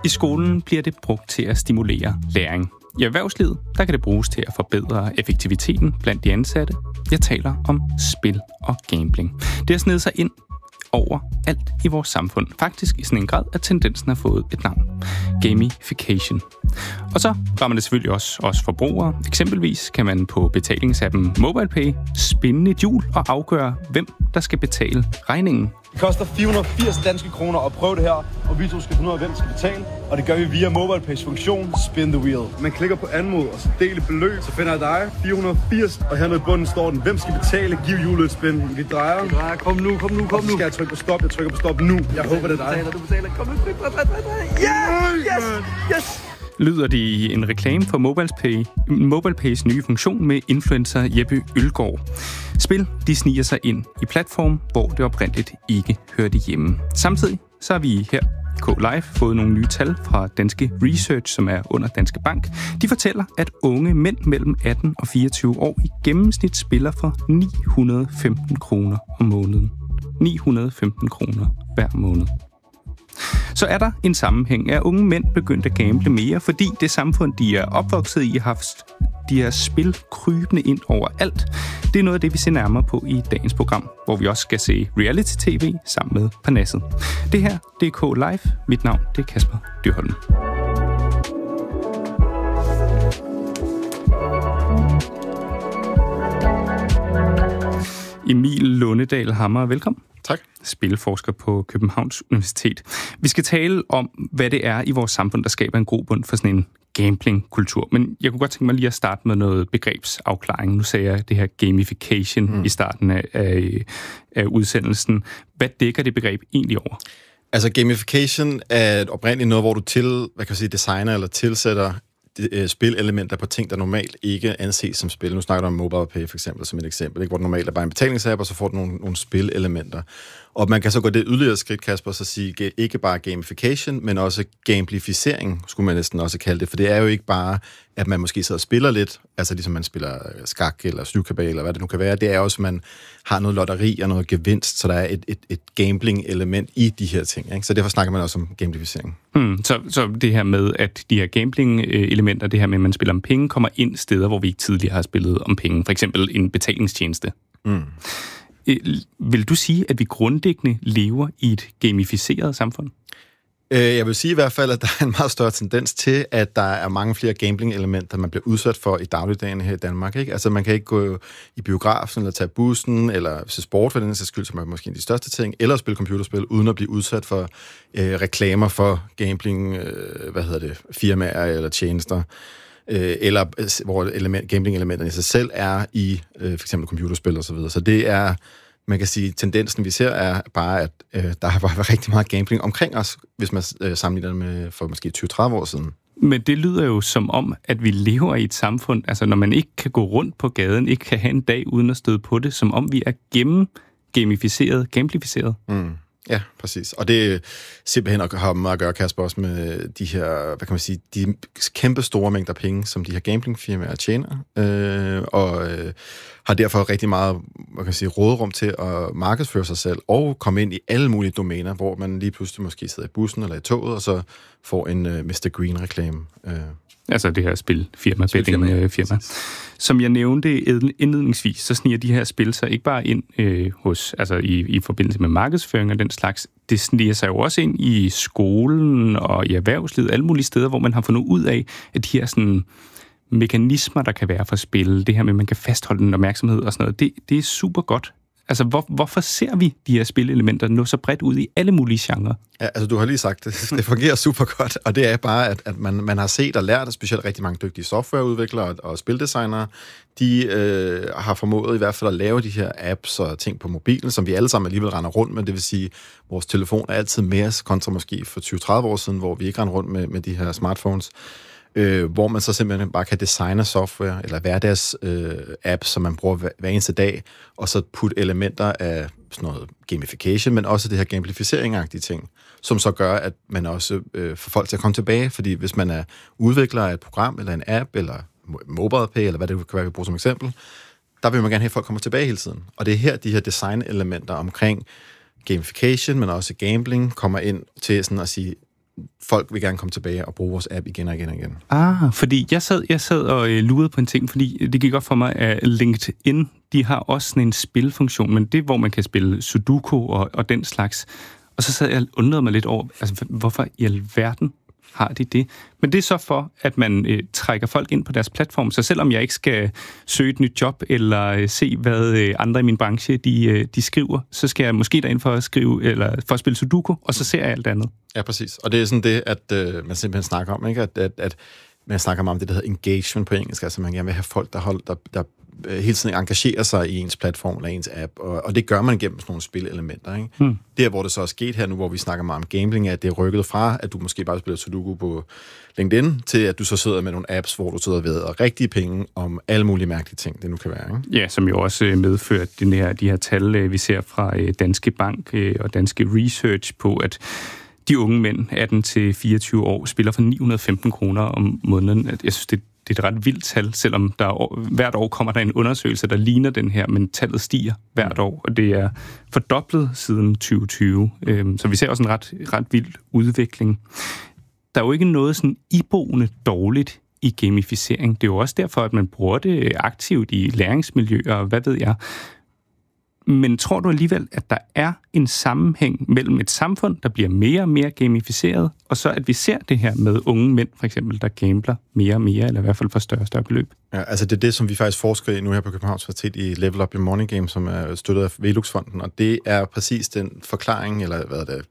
I skolen bliver det brugt til at stimulere læring. I erhvervslivet, der kan det bruges til at forbedre effektiviteten blandt de ansatte. Jeg taler om spil og gambling. Det har snedet sig ind over alt i vores samfund. Faktisk i sådan en grad, at tendensen har fået et navn. Gamification. Og så rammer det selvfølgelig også os forbrugere. Eksempelvis kan man på betalingsappen MobilePay spinde et hjul og afgøre, hvem der skal betale regningen. Det koster 480 danske kroner at prøve det her, og vi to skal finde ud af, hvem skal betale. Og det gør vi via MobilePays funktion Spin the Wheel. Man klikker på anmod, og så del et beløb, så finder jeg dig 480. Og hernede i bunden står den, hvem skal betale, giv hjulet et spin. Vi drejer. Kom nu. Så skal jeg trykke på stop. Jeg trykker på stop nu. Jeg håber, det er dig. Du betaler. Kom nu, tryk. Yes! Lyder det i en reklame for MobilePays nye funktion med influencer Jeppe Ølgaard. Spil, de sniger sig ind i platform, hvor det oprindeligt ikke hørte hjemme. Samtidig så har vi her K-Live fået nogle nye tal fra Danske Research, som er under Danske Bank. De fortæller, at unge mænd mellem 18 og 24 år i gennemsnit spiller for 915 kroner om måneden. 915 kroner hver måned. Så er der en sammenhæng. Er unge mænd begyndt at gamble mere, fordi det samfund, de er opvokset i, har haft de her spil krybende ind over alt. Det er noget af det, vi ser nærmere på i dagens program, hvor vi også skal se reality-tv sammen med Parnasset. Det her, det er K-Live. Mit navn, det er Kasper Dyrholm. Emil Lundedal Hammer, velkommen. Tak. Spilforsker på Københavns Universitet. Vi skal tale om, hvad det er i vores samfund, der skaber en grobund for sådan en gamblingkultur. Men jeg kunne godt tænke mig lige at starte med noget begrebsafklaring. Nu sagde jeg det her gamification i starten af udsendelsen. Hvad dækker det begreb egentlig over? Altså gamification er oprindeligt noget, hvor du designer eller tilsætter spilelementer på ting, der normalt ikke anses som spil. Nu snakker du om MobilePay for eksempel, som et eksempel, ikke? Hvor det normalt er bare en betalingsapp, og så får du nogle spilelementer. Og man kan så gå det yderligere skridt, Kasper, så sige ikke bare gamification, men også gamblificering, skulle man næsten også kalde det. For det er jo ikke bare, at man måske sidder og spiller lidt, altså ligesom man spiller skak eller syvkabal, eller hvad det nu kan være. Det er også, at man har noget lotteri og noget gevinst, så der er et gambling-element i de her ting. Ikke? Så derfor snakker man også om gamificering. Så det her med, at de her gambling-elementer, det her med, at man spiller om penge, kommer ind steder, hvor vi ikke tidligere har spillet om penge. For eksempel en betalingstjeneste. Vil du sige, at vi grundlæggende lever i et gamificeret samfund? Jeg vil sige i hvert fald, at der er en meget større tendens til, at der er mange flere gambling-elementer, man bliver udsat for i dagligdagen her i Danmark. Ikke? Altså man kan ikke gå i biografen, eller tage bussen, eller se sport for den sags skyld, som er måske en af de største ting, eller spille computerspil, uden at blive udsat for reklamer for gambling, firmaer eller tjenester. Eller hvor gambling-elementerne i sig selv er i for eksempel computerspil og så videre. Så det er, man kan sige, tendensen vi ser er bare, at der har bare været rigtig meget gambling omkring os, hvis man sammenligner det med for måske 20-30 år siden. Men det lyder jo som om, at vi lever i et samfund, altså når man ikke kan gå rundt på gaden, ikke kan have en dag uden at støde på det, som om vi er gamblificeret. Ja, præcis. Og det simpelthen har meget at gøre, Kasper, også med de her, hvad kan man sige, de kæmpe store mængder penge, som de her gamblingfirmaer tjener, og har derfor rigtig meget, hvad kan man sige, råderum til at markedsføre sig selv og komme ind i alle mulige domæner, hvor man lige pludselig måske sidder i bussen eller i toget, og så får en Mr. Green-reklame. Altså det her spilfirma, bettingfirma. Som jeg nævnte indledningsvis, så sniger de her spil sig ikke bare ind i forbindelse med markedsføring og den slags. Det sniger sig jo også ind i skolen og i erhvervslivet, alle mulige steder, hvor man har fundet ud af, at de her sådan mekanismer, der kan være for spil, det her med, at man kan fastholde den opmærksomhed og sådan noget, det er super godt. Altså, hvorfor ser vi de her spilelementer nå så bredt ud i alle mulige genrer? Ja, altså, du har lige sagt det. Det fungerer super godt, og det er bare, at man har set og lært, at specielt rigtig mange dygtige softwareudviklere og spildesignere, de har formået i hvert fald at lave de her apps og ting på mobilen, som vi alle sammen alligevel render rundt med. Det vil sige, vores telefon er altid mere kontra måske for 20-30 år siden, hvor vi ikke render rundt med de her smartphones. Hvor man så simpelthen bare kan designe software eller hverdags apps, som man bruger hver eneste dag, og så putte elementer af sådan noget gamification, men også det her gamificering-agtige ting, som så gør, at man også får folk til at komme tilbage, fordi hvis man er udvikler af et program, eller en app, eller MobilePay, eller hvad det kan være, vi bruger som eksempel, der vil man gerne have, at folk kommer tilbage hele tiden. Og det er her, de her design-elementer omkring gamification, men også gambling, kommer ind til sådan at sige, folk vil gerne komme tilbage og bruge vores app igen og igen og igen. Fordi jeg sad og lurede på en ting, fordi det gik op for mig, at LinkedIn, de har også sådan en spilfunktion, men det er, hvor man kan spille Sudoku og den slags. Og så sad jeg og undrede mig lidt over, altså hvorfor i alverden har de det? Men det er så for, at man trækker folk ind på deres platform. Så selvom jeg ikke skal søge et nyt job, eller se, hvad andre i min branche de skriver, så skal jeg måske derind for at skrive, eller for at spille Sudoku, og så ser jeg alt andet. Ja, præcis. Og det er sådan det, at man simpelthen snakker om, ikke? At man snakker om det, der hedder engagement på engelsk, altså man gerne vil have folk, der hele tiden engagerer sig i ens platform eller ens app, og det gør man gennem sådan nogle spilelementer, ikke? Der, hvor det så er sket her nu, hvor vi snakker meget om gambling, at det er rykket fra, at du måske bare spiller Sudoku på LinkedIn, til at du så sidder med nogle apps, hvor du sidder ved og rigtige penge om alle mulige mærkelige ting, det nu kan være, ikke? Ja, som jo også medfører de her tal, vi ser fra Danske Bank og Danske Research på, at de unge mænd, 18-24 år, spiller for 915 kroner om måneden. Jeg synes, det er et ret vildt tal, selvom hvert år kommer der en undersøgelse, der ligner den her, men tallet stiger hvert år, og det er fordoblet siden 2020. Så vi ser også en ret vild udvikling. Der er jo ikke noget sådan iboende dårligt i gamificering. Det er jo også derfor, at man bruger det aktivt i læringsmiljøer, og hvad ved jeg. Men tror du alligevel, at der er en sammenhæng mellem et samfund, der bliver mere og mere gamificeret, og så at vi ser det her med unge mænd, for eksempel, der gambler mere og mere, eller i hvert fald for større og større beløb? Ja, altså det er det, som vi faktisk forsker i nu her på Københavns Universitet i Level Up Your Money Game, som er støttet af Velux-fonden, og det er præcis den forklaring, eller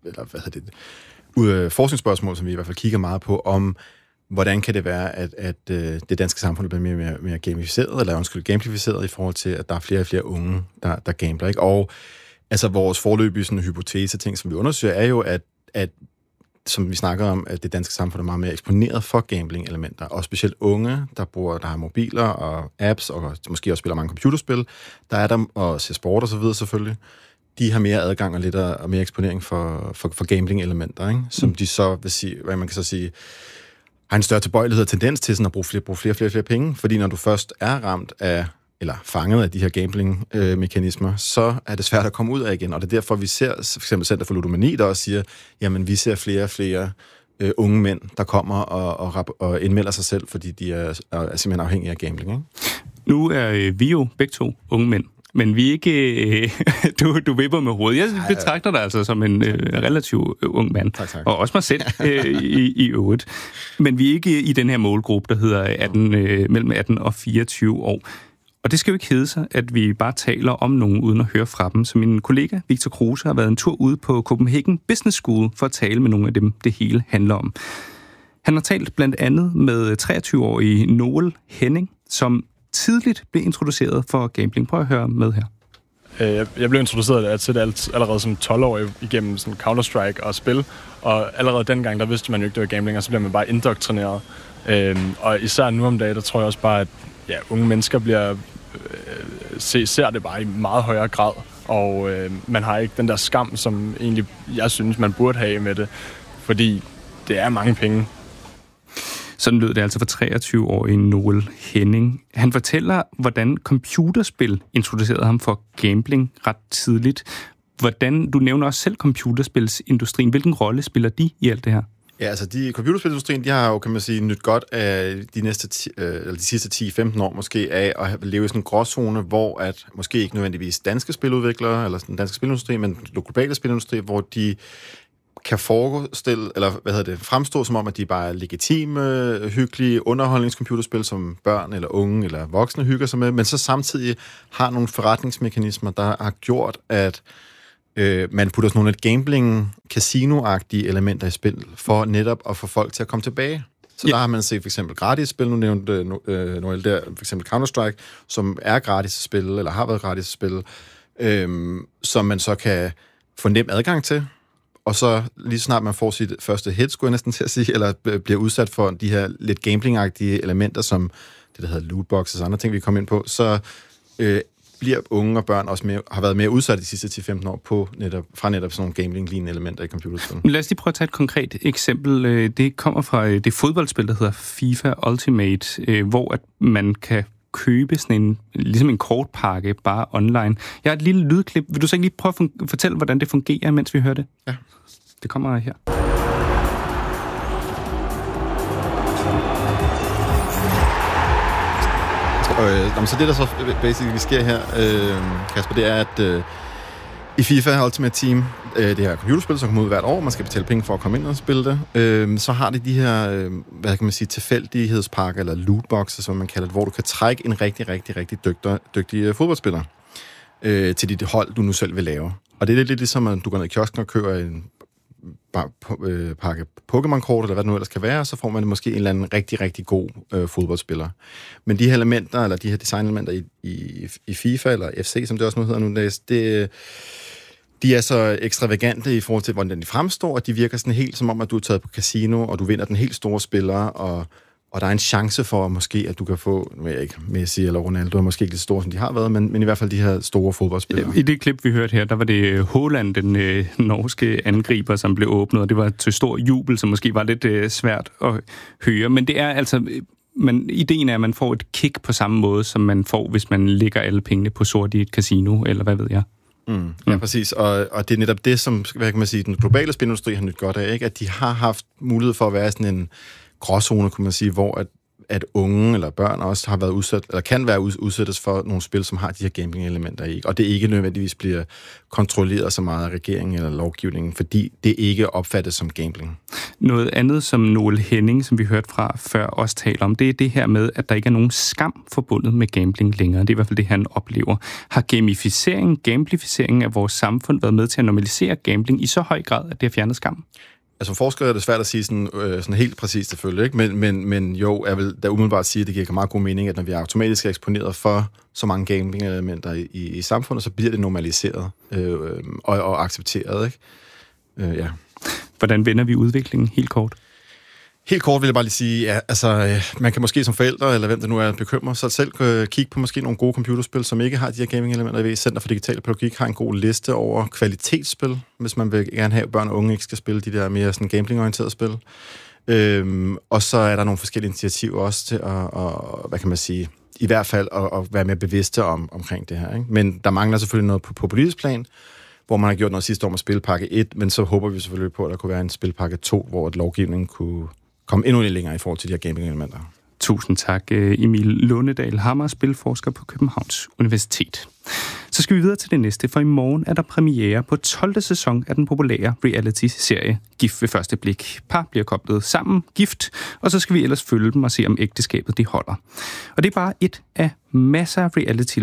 forskningsspørgsmål, som vi i hvert fald kigger meget på, om hvordan kan det være, at det danske samfund bliver mere gamificeret, gamblificeret i forhold til, at der er flere og flere unge, der gambler, ikke? Og altså vores foreløbige sådan hypotese ting, som vi undersøger, er jo, at som vi snakker om, at det danske samfund er meget mere eksponeret for gambling-elementer, og specielt unge, der har mobiler og apps, og måske også spiller mange computerspil, der er der og ser sport og så videre selvfølgelig. De har mere adgang og lidt og mere eksponering for gambling-elementer, ikke? Som de så vil sige, hvad man kan så sige, har en større tilbøjelighed og tendens til sådan at bruge flere penge, fordi når du først er ramt af, eller fanget af de her gambling-mekanismer, så er det svært at komme ud af igen, og det er derfor, vi ser for eksempel Center for Ludomani, der også siger, jamen vi ser flere og flere unge mænd, der kommer og indmelder sig selv, fordi de er simpelthen afhængige af gambling, ikke? Nu er vi jo begge to unge mænd, men vi er ikke... du vipper med hovedet. Jeg betragter dig altså som en relativt ung mand. Tak. Og også mig selv i øvrigt. Men vi er ikke i den her målgruppe, der hedder mellem 18 og 24 år. Og det skal jo ikke hedde sig, at vi bare taler om nogen uden at høre fra dem. Så min kollega Victor Kruse har været en tur ude på Copenhagen Business School for at tale med nogle af dem, det hele handler om. Han har talt blandt andet med 23-årige Noel Henning, som tidligt blev introduceret for gambling. Prøv at høre med her. Jeg blev introduceret til det allerede som 12-årig igennem sådan Counter-Strike og spil, og allerede dengang, der vidste man jo ikke, det var gambling, og så bliver man bare indoktrineret. Og især nu om dagen, der tror jeg også bare, at unge mennesker ser det bare i meget højere grad, og man har ikke den der skam, som egentlig jeg synes, man burde have med det, fordi det er mange penge. Sådan lød det altså for 23-årige Noel Henning. Han fortæller, hvordan computerspil introducerede ham for gambling ret tidligt. Du nævner også selv computerspilsindustrien. Hvilken rolle spiller de i alt det her? Ja, altså computerspilindustrien, de har jo, kan man sige, nyt godt af de sidste 10-15 år måske af at leve i sådan en gråzone, hvor at måske ikke nødvendigvis danske spiludviklere, eller den danske spilindustri, men globale spilindustri, hvor de kan fremstå som om, at de bare er legitime, hyggelige underholdningscomputerspil, som børn eller unge eller voksne hygger sig med, men så samtidig har nogle forretningsmekanismer, der har gjort, at man putter sådan nogle gambling-casino-agtige elementer i spil, for netop at få folk til at komme tilbage. Så der har man set for eksempel gratis spil, nu nævnte Noel der, for eksempel Counter-Strike, som er gratis spil, eller har været gratis spil, som man så kan få nem adgang til. Og så lige snart man får sit første hit, skulle jeg næsten til at sige, eller bliver udsat for de her lidt gambling-agtige elementer, som det, der hedder lootboxes og andre ting, vi kommer ind på, så bliver unge og børn også har været mere udsat de sidste 10-15 år fra netop sådan nogle gambling-lignende elementer i computerspil. Lad os lige prøve at tage et konkret eksempel. Det kommer fra det fodboldspil, der hedder FIFA Ultimate, hvor at man kan købe sådan ligesom en kortpakke bare online. Jeg har et lille lydklip. Vil du så ikke lige prøve at fortælle, hvordan det fungerer, mens vi hører det? Ja. Det kommer her. Så det, der så basically sker her, Kasper, det er, at i FIFA Ultimate Team, det her computerspil, som kommer ud hvert år, man skal betale penge for at komme ind og spille det, så har de her, hvad kan man sige, tilfældighedspakker, eller lootboxer, som man kalder det, hvor du kan trække en rigtig dygtig fodboldspiller til dit hold, du nu selv vil lave. Og det er lidt ligesom, at du går ned i kiosken og køber en pakke Pokémon-kort, eller hvad det nu ellers kan være, så får man måske en eller anden rigtig god fodboldspiller. Men de her elementer, eller de her designelementer i FIFA, eller FC, som det også nu hedder nu, de er så ekstravagante i forhold til, hvordan de fremstår, og de virker sådan helt som om, at du er taget på casino, og du vinder den helt store spiller, og der er en chance for måske, at du kan få, nu ved jeg ikke, Messi eller Ronaldo er måske ikke lige så store, som de har været, men i hvert fald de her store fodboldspillere. I det klip, vi hørte her, der var det Haaland, den norske angriber, som blev åbnet, og det var til stor jubel, som måske var lidt svært at høre. Men det er altså... Men ideen er, at man får et kick på samme måde, som man får, hvis man lægger alle pengene på sort i et casino, eller hvad ved jeg. Ja, præcis. Og det er netop det, som, hvad kan man sige, den globale spilindustri har nyt godt af, ikke? At de har haft mulighed for at være sådan en gråzone, kunne man sige, hvor at unge eller børn også har været udsat, eller kan være udsættes for nogle spil, som har de her gambling-elementer i. Og det ikke nødvendigvis bliver kontrolleret så meget af regeringen eller lovgivningen, fordi det ikke opfattes som gambling. Noget andet, som Noel Henning, som vi hørte fra før, også taler om, det er det her med, at der ikke er nogen skam forbundet med gambling længere. Det er i hvert fald det, han oplever. Har gamblificeringen af vores samfund været med til at normalisere gambling i så høj grad, at det har fjernet skam? Altså som forsker er det svært at sige sådan helt præcist selvfølgelig, ikke? Men jo, jeg vil da umiddelbart sige, at det giver meget god mening, at når vi er automatisk eksponeret for så mange gambling-elementer i samfundet, så bliver det normaliseret og accepteret, ikke? Ja. Hvordan vender vi udviklingen helt kort? Helt kort vil jeg bare lige sige, ja, altså, man kan måske som forældre, eller hvem det nu er, bekymre sig selv, kigge på måske nogle gode computerspil, som ikke har de her gaming-elementer. Jeg ved, Center for Digital Pædagogik har en god liste over kvalitetsspil, hvis man vil gerne have, at børn og unge ikke skal spille de der mere sådan gambling-orienterede spil. Og så er der nogle forskellige initiativer også til at hvad kan man sige, i hvert fald at være mere bevidste omkring det her, ikke? Men der mangler selvfølgelig noget på politisk plan, hvor man har gjort noget sidste år med spilpakke 1, men så håber vi selvfølgelig på, at der kunne være en spilpakke 2, hvor lovgivningen kunne komme endnu lidt længere i forhold til de her gaming-elementer. Tusind tak, Emil Lundedal Hammer, spilforsker på Københavns Universitet. Så skal vi videre til det næste, for i morgen er der premiere på 12. sæson af den populære reality-serie Gift ved første blik. Par bliver koblet sammen, gift, og så skal vi ellers følge dem og se, om ægteskabet det holder. Og det er bare et af masser af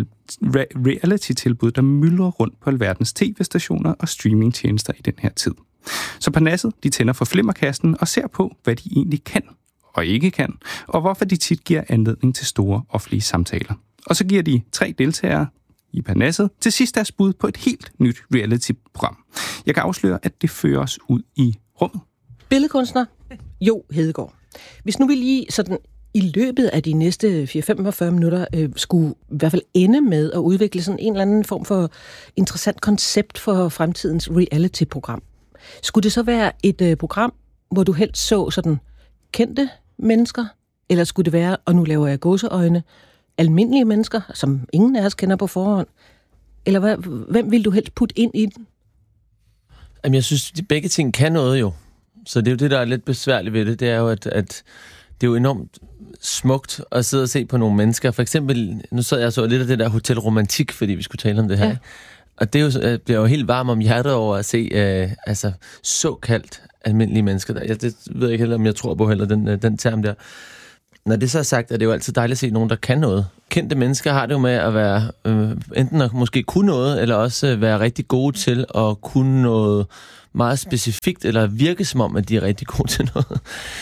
reality-tilbud, der myldrer rundt på alverdens tv-stationer og streamingtjenester i den her tid. Så Parnasset, de tænder for flimmerkasten og ser på, hvad de egentlig kan og ikke kan, og hvorfor de tit giver anledning til store offentlige samtaler. Og så giver de 3 deltagere i Parnasset til sidst deres bud på et helt nyt reality-program. Jeg kan afsløre, at det fører os ud i rummet. Billedkunstner Jo Hedegaard. Hvis nu vi lige sådan i løbet af de næste 4-45 minutter skulle i hvert fald ende med at udvikle sådan en eller anden form for interessant koncept for fremtidens reality-program. Skulle det så være et program, hvor du helst så sådan kendte mennesker, eller skulle det være, og nu laver jeg gåseøjne, almindelige mennesker, som ingen af os kender på forhånd? Eller hvem vil du helst putte ind i den? Jamen, jeg synes, de begge ting kan noget jo. Så det er jo det, der er lidt besværligt ved det. Det er jo, at det er jo enormt smukt at sidde og se på nogle mennesker. For eksempel, nu sad jeg og så lidt af det der Hotel Romantik, fordi vi skulle tale om det her. Ja. Og det er jo, bliver jo helt varm om hjertet over at se såkaldt almindelige mennesker. Det ved jeg ikke heller, om jeg tror på heller, den term der. Når det så er sagt, er det jo altid dejligt at se nogen, der kan noget. Kendte mennesker har det jo med at være enten at måske kunne noget, eller også være rigtig gode til at kunne noget meget specifikt, eller virke som om, at de er rigtig gode til noget.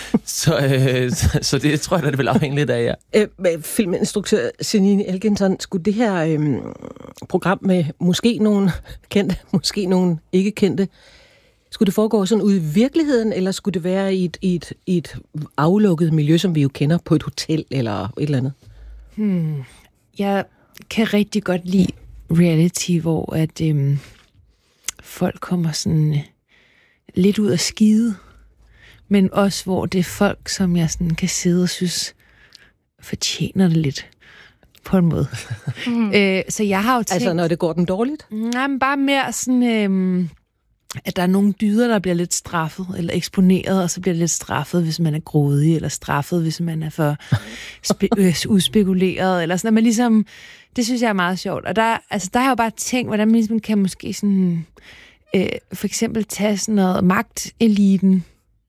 Så det tror jeg, det vil afhænge lidt af, ja. Filminstruktør Senine Elgenton, skulle det her program med måske nogen kendte, måske nogen ikke kendte, skulle det foregå sådan ude i virkeligheden, eller skulle det være i et aflukket miljø, som vi jo kender på et hotel eller et eller andet? Jeg kan rigtig godt lide reality, hvor at folk kommer sådan lidt ud af skide, men også hvor det er folk, som jeg sådan kan sidde og synes fortjener det lidt på en måde. Så jeg har jo tænkt... Altså når det går dem dårligt? Nej, men bare mere sådan... at der er nogle dyder, der bliver lidt straffet eller eksponeret, og så bliver det lidt straffet, hvis man er grådig, eller straffet, hvis man er for udspekuleret, eller sådan, at man ligesom, det synes jeg er meget sjovt. Og der har jeg jo bare tænkt, hvordan man ligesom kan måske sådan, for eksempel tage sådan noget magteliten,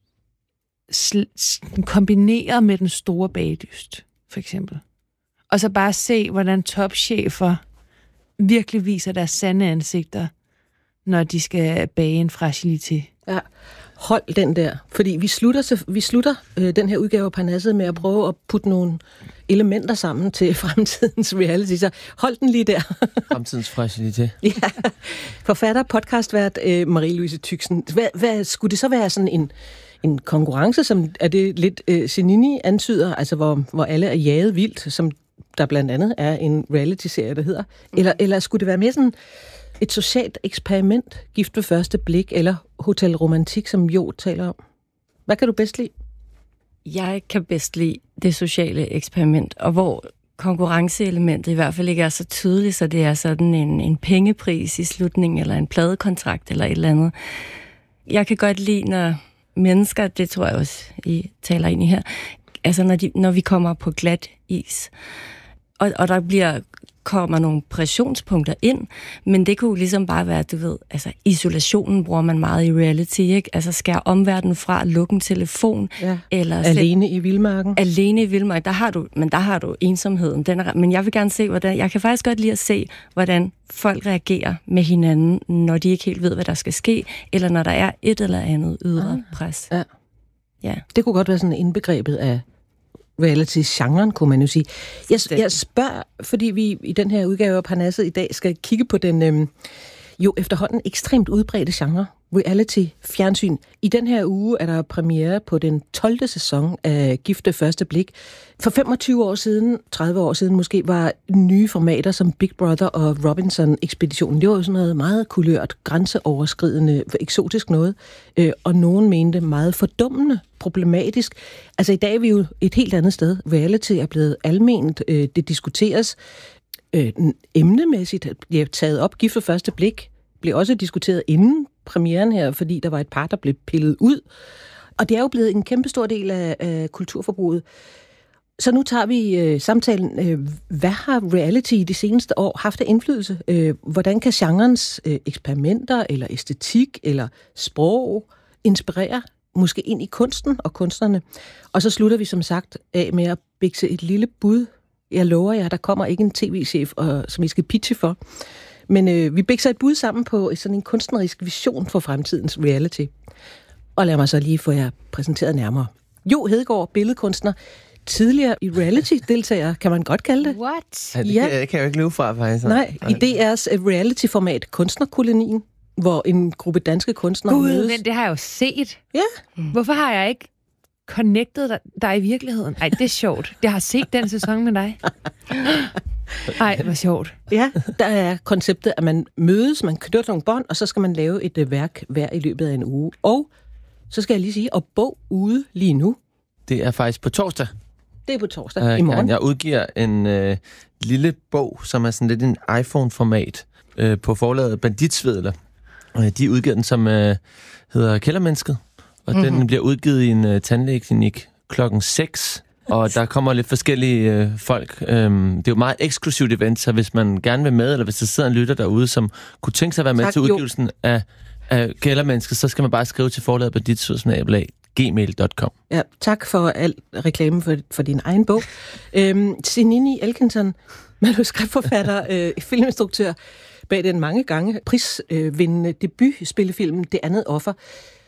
kombineret med den store bagdyst, for eksempel. Og så bare se, hvordan topchefer virkelig viser deres sande ansigter, når de skal bage en fragilité. Ja, hold den der. Fordi vi slutter den her udgave af Parnasset med at prøve at putte nogle elementer sammen til fremtidens reality. Så hold den lige der. Fremtidens fragilité. Ja. Forfatter, podcastvært Marie-Louise Tüxen. Hvad skulle det så være sådan en konkurrence, som er det lidt Zenini antyder, altså hvor alle er jaget vildt, som der blandt andet er en reality-serie, der hedder? Eller skulle det være mere sådan et socialt eksperiment, Gift ved første blik, eller Hotel Romantik, som Jo taler om? Hvad kan du bedst lide? Jeg kan bedst lide det sociale eksperiment, og hvor konkurrenceelementet i hvert fald ikke er så tydeligt, så det er sådan en pengepris i slutningen, eller en pladekontrakt, eller et eller andet. Jeg kan godt lide, når mennesker, det tror jeg også, I taler ind i her, altså når vi kommer på glat is, og der kommer nogle pressionspunkter ind, men det kunne ligesom bare være, du ved, altså isolationen bruger man meget i reality, ikke? Altså skære omverdenen fra, lukke en telefon, eller alene i vildmarken. Alene i vildmarken, der har du ensomheden. Men jeg vil gerne se, jeg kan faktisk godt lide at se, hvordan folk reagerer med hinanden, når de ikke helt ved, hvad der skal ske, eller når der er et eller andet ydre pres. Ja. Det kunne godt være sådan indbegrebet af reality-genren, kunne man jo sige. Jeg spørger, fordi vi i den her udgave af Parnasset i dag skal kigge på den jo efterhånden ekstremt udbredte genre, reality-fjernsyn. I den her uge er der premiere på den 12. sæson af Gift ved første blik. For 25 år siden, 30 år siden måske, var nye formater som Big Brother og Robinson-ekspeditionen. Det var jo sådan noget meget kulørt, grænseoverskridende, eksotisk noget, og nogen mente meget fordummende, problematisk. Altså i dag er vi jo et helt andet sted. Reality er blevet alment, det diskuteres emnemæssigt, bliver taget op. Gift ved første blik blev også diskuteret inden premieren her, fordi der var et par, der blev pillet ud. Og det er jo blevet en kæmpe stor del af kulturforbruget. Så nu tager vi samtalen. Hvad har reality i de seneste år haft af indflydelse? Hvordan kan genrens eksperimenter, eller æstetik, eller sprog inspirere måske ind i kunsten og kunstnerne? Og så slutter vi som sagt af med at bikse et lille bud. Jeg lover jer, der kommer ikke en tv-chef, som I skal pitche for. Men vi bikser et bud sammen på sådan en kunstnerisk vision for fremtidens reality. Og lad mig så lige få jer præsenteret nærmere. Jo Hedegaard, billedkunstner, tidligere i reality-deltager, kan man godt kalde det. What? Ja, det kan jeg jo ikke leve fra, faktisk. Nej, i DR's reality-format Kunstnerkolonien, hvor en gruppe danske kunstnere mødes. Men det har jeg jo set. Ja. Hvorfor har jeg ikke connectet dig i virkeligheden? Ej, det er sjovt. Jeg har set den sæson med dig. Ej, hvor sjovt. Ja, der er konceptet, at man mødes, man knytter nogle bånd, og så skal man lave et værk hver i løbet af en uge. Og så skal jeg lige sige, at bog ude lige nu. Det er faktisk på torsdag. Det er på torsdag i morgen. Jeg udgiver en lille bog, som er sådan lidt en iPhone-format på forlaget Banditsvedler. De udgiver den, som hedder Kældermennesket. Og den bliver udgivet i en tandlægeklinik 6:00. Og der kommer lidt forskellige folk. Det er jo meget eksklusivt event, så hvis man gerne vil med, eller hvis der sidder en lytter derude, som kunne tænke sig at være med til udgivelsen af Kældermennesket, så skal man bare skrive til forlaget banditsvedler@gmail.com. Ja, tak for al reklame for din egen bog. Zenini Elkinson, manuskriptforfatter, filminstruktør, bag den mange gange prisvindende debutspillefilm Det andet offer.